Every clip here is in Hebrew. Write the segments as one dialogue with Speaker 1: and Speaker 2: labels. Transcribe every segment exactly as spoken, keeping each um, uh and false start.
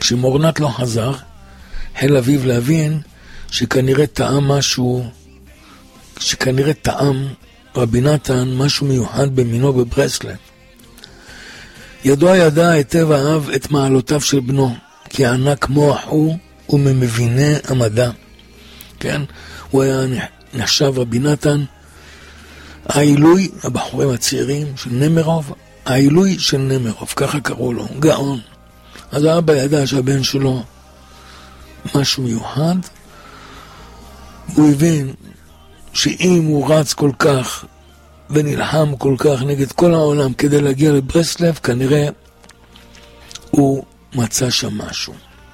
Speaker 1: כשמורנת לא חזר, החל אביו להבין שכנראה טעם משהו, שכנראה טעם רבי נתן משהו מיוחד במינו בברסלב. ידוע ידע היטב האב את מעלותיו של בנו, כי ענק מוח הוא וממביני המדע. כן? הוא היה נחשב רבי נתן, העילוי, הבחורים הצעירים של נמרוב, העילוי של נמרוב, ככה קראו לו, גאון. אז האבא ידע שהבן שלו משהו מיוחד, הוא הבין שאם הוא רץ כל כך ונלחם כל כך נגד כל העולם כדי להגיע לברסלב, כנראה הוא מצא שם משהו.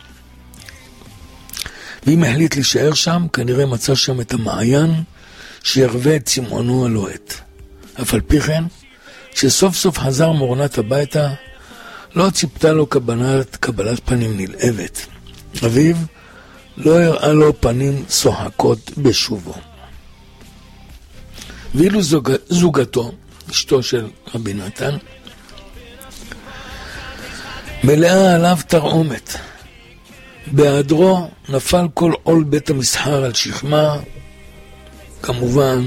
Speaker 1: ואם החליט להישאר שם, כנראה מצא שם את המעיין שירווה את צמאונו הלוהט. אף על פי כן, כשסוף סוף חזר מורנת הביתה, לא ציפתה לו קבלת, קבלת פנים נלהבת. אביו לא הראה לו פנים שוחקות בשובו. ואילו זוג, זוגתו, אשתו של רבי נתן, מלאה עליו תרעומת. בהיעדרו נפל כל עול בית המסחר על שכמה, כמובן,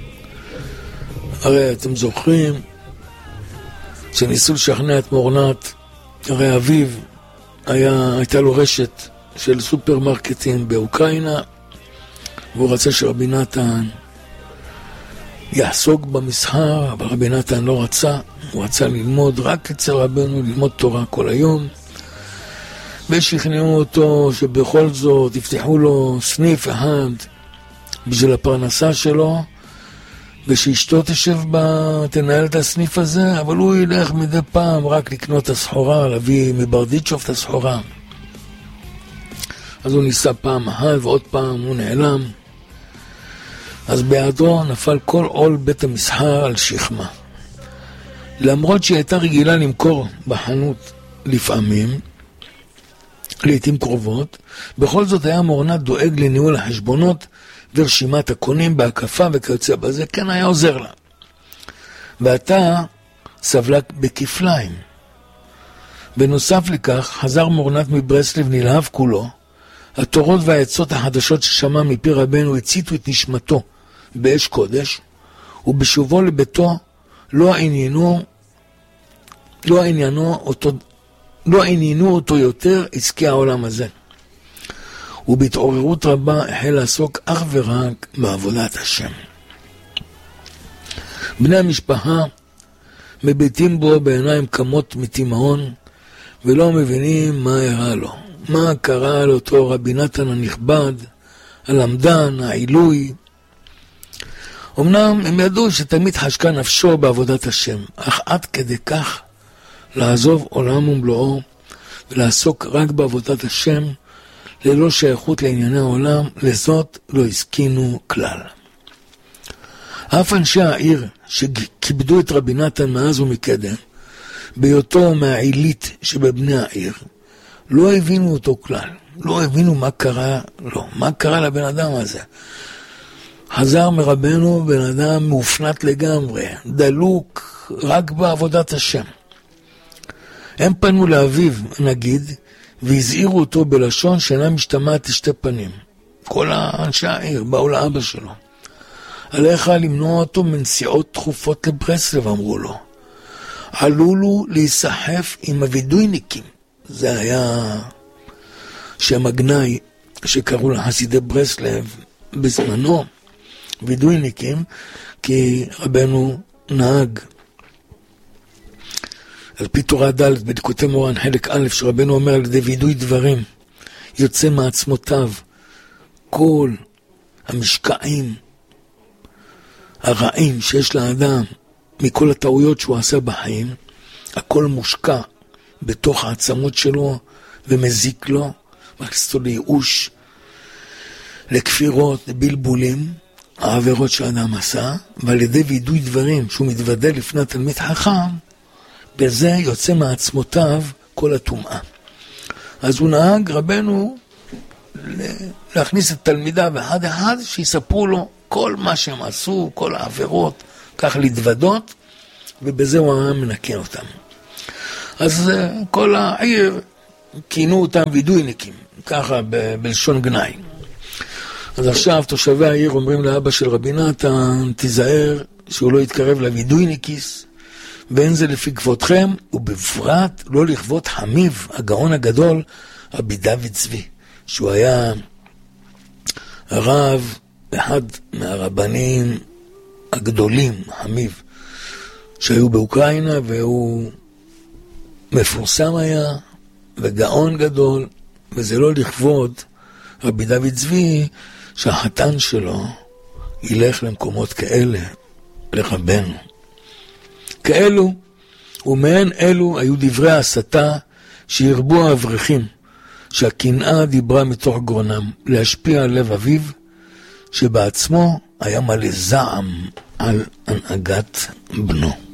Speaker 1: הרי אתם זוכרים שניסו לשכנע את מורנת, הרי אביו היה, הייתה לו רשת של סופרמרקטים באוקראינה, והוא רצה שרבי נתן יעסוק במסחר, אבל רבי נתן לא רצה, הוא רצה ללמוד רק אצל רבנו, ללמוד תורה כל היום, ושכנעו אותו שבכל זאת יפתחו לו סניף אחד בשביל הפרנסה שלו, ושאשתו תשב בה, תנהל את הסניף הזה, אבל הוא ילך מדי פעם רק לקנות את הסחורה, להביא מברדיצ'וב את הסחורה. אז הוא ניסה פעם אחת ועוד פעם הוא נעלם. אז בהיעדרו נפל כל עול בית המסחר על שכמה. למרות שהיא הייתה רגילה למכור בחנות לפעמים, לעתים קרובות, בכל זאת היה מורנת דואג לניהול החשבונות ורשימת הקונים בהקפה וכיוצא בזה, כן היה עוזר לה. ועתה סבלה בכפליים. בנוסף לכך, חזר מורנת מברסלב נלהב כולו, התורות והעצות החדשות ששמע מפי רבנו הציתו את נשמתו באש קודש, ובשובו לביתו לא עניינו, לא עניינו אותו, לא עניינו אותו יותר עסקי העולם הזה. ובהתעוררות רבה החל לעסוק אך ורק בעבודת השם. בני המשפחה מביטים בו בעיניים קמות מתימהון, ולא מבינים מה אירע לו. מה קרה לאותו רבי נתן הנכבד, הלמדן, העילוי. אמנם הם ידעו שתמיד חשקה נפשו בעבודת השם, אך עד כדי כך לעזוב עולם ומלואו ולעסוק רק בעבודת השם, ללא שייכות לענייני העולם, לזאת לא הסכינו כלל. אף אנשי העיר שכיבדו את רבי נתן מאז ומקדם, בהיותו מהעילית שבבני העיר, לא הבינו אותו כלל, לא הבינו מה קרה לו, מה קרה לבן אדם הזה. חזר מרבנו בן אדם מאופנת לגמרי, דלוק רק בעבודת השם. הם פנו לאביו, נגיד, והזהירו אותו בלשון שאינה משתמעת לשתי פנים. כל האנשי העיר באו לאבא שלו. עליך למנוע אותו מנסיעות תכופות לברסלב, אמרו לו. עלולו להיסחף עם הוידויניקים. זה היה שם הגנאי שקראו לחסידי ברסלב בזמנו, וידויניקים, כי רבנו נהג על פי תורה ד' בדקותי מורן חלק א', שרבנו אומר על ידי וידוי דברים יוצא מעצמותיו כל המשקעים הרעים שיש לאדם מכל הטעויות שהוא עשה בחיים, הכל מושקע בתוך העצמות שלו ומזיק לו, מכניס אותו לייאוש, לכפירות, לבלבולים, העבירות שהאדם עשה, ועל ידי וידוי דברים שהוא מתוודא לפני תלמיד חכם, בזה יוצא מעצמותיו כל הטומאה. אז הוא נהג רבנו להכניס את תלמידיו אחד אחד שיספרו לו כל מה שהם עשו, כל העבירות, כך להתוודות, ובזה הוא היה מנקה אותם. אז כל העיר כינו אותם וידויניקים, ככה ב- בלשון גנאי. אז עכשיו תושבי העיר אומרים לאבא של רבי נתן, תיזהר שהוא לא יתקרב לוידויניקיס, ואין זה לפי כבודכם, ובפרט לא לכבוד חמיב, הגאון הגדול, רבי דוד צבי, שהוא היה הרב, אחד מהרבנים הגדולים, חמיב, שהיו באוקראינה, והוא מפורסם היה, וגאון גדול, וזה לא לכבוד רבי דוד צבי, שהחתן שלו ילך למקומות כאלה, לחבנו. כאלו, ומהן אלו היו דברי ההסתה שהרבו האברכים, שהקנאה דיברה מתוך גרונם, להשפיע על לב אביו, שבעצמו היה מלא זעם על הנהגת בנו.